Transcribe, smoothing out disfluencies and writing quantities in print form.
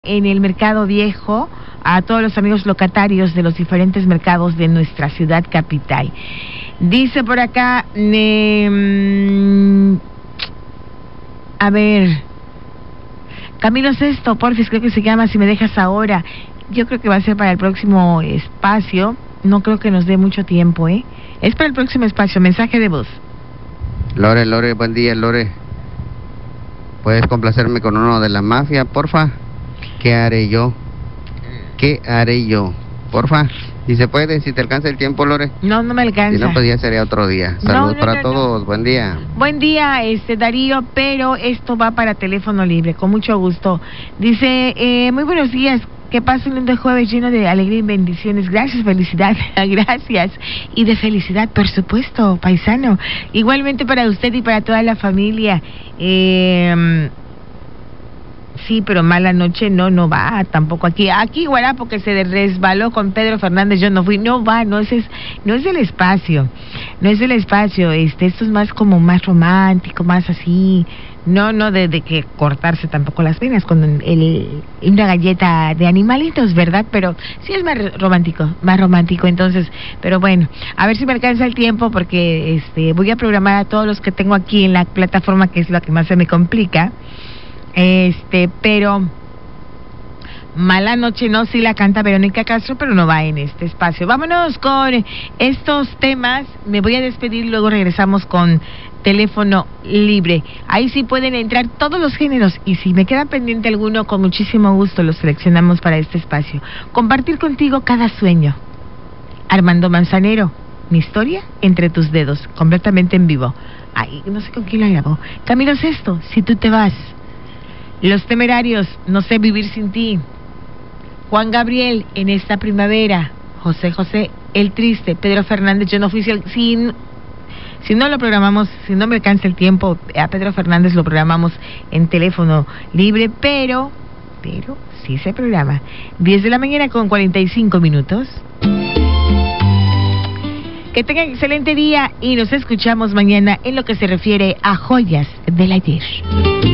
en el Mercado Viejo a todos los amigos locatarios de los diferentes mercados de nuestra ciudad capital. Dice por acá, a ver, Camilo Sesto, porfis, creo que se llama Si me dejas ahora. Yo creo que va a ser para el próximo espacio. No creo que nos dé mucho tiempo, ¿eh? Es para el próximo espacio. Mensaje de voz. Lore, buen día, Lore. ¿Puedes complacerme con uno de la mafia, porfa? ¿Qué haré yo? Porfa. Si se puede, si te alcanza el tiempo, Lore. No me alcanza. Si no, pues ya sería otro día. Saludos para todos. Buen día. Buen día, Darío, pero esto va para teléfono libre, con mucho gusto. Dice, muy buenos días. Que pase un lindo jueves lleno de alegría y bendiciones. Gracias, felicidad. Gracias. Y de felicidad, por supuesto, paisano. Igualmente para usted y para toda la familia. Sí, pero mala noche no va tampoco aquí. Aquí Guarapo que se resbaló con Pedro Fernández, yo no fui. No va, no es el espacio. No es el espacio. Esto es más como más romántico, más así. No de que cortarse tampoco las venas con una galleta de animalitos, ¿verdad? Pero sí es más romántico, entonces, pero bueno, a ver si me alcanza el tiempo porque voy a programar a todos los que tengo aquí en la plataforma, que es la que más se me complica. Pero mala noche no, sí la canta Verónica Castro, pero no va en este espacio. Vámonos con estos temas. Me voy a despedir, luego regresamos con teléfono libre. Ahí sí pueden entrar todos los géneros y si me queda pendiente alguno, con muchísimo gusto los seleccionamos para este espacio. Compartir contigo cada sueño. Armando Manzanero, mi historia entre tus dedos, completamente en vivo. Ay, no sé con quién la grabó. Camilo Sesto, Si tú te vas. Los Temerarios, No sé vivir sin ti. Juan Gabriel, En esta primavera. José, El triste. Pedro Fernández, Yo no fui. Si no lo programamos, si no me alcanza el tiempo, a Pedro Fernández lo programamos en teléfono libre, pero sí se programa. 10 de la mañana con 45 minutos. Que tengan excelente día y nos escuchamos mañana en lo que se refiere a joyas del ayer.